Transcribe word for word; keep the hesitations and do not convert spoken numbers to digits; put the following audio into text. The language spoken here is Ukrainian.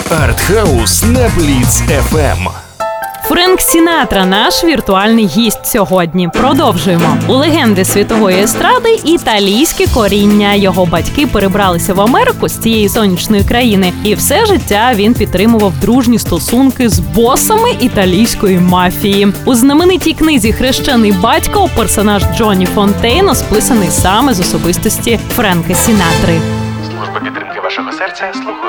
Артхаус на Бліц еф ем. Френк Сінатра – наш віртуальний гість сьогодні. Продовжуємо. У легенди світової естради італійське коріння. Його батьки перебралися в Америку з цієї сонячної країни, і все життя він підтримував дружні стосунки з босами італійської мафії. У знаменитій книзі «Хрещений батько» персонаж Джонні Фонтейно списаний саме з особистості Френка Сінатри. Служба підтримки вашого серця слухає.